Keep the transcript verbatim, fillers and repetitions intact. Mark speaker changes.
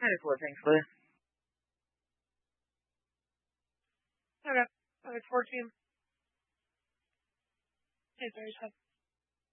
Speaker 1: That is what thanks, Lou.
Speaker 2: Okay. Okay, fourteen. Hey, sorry, Todd.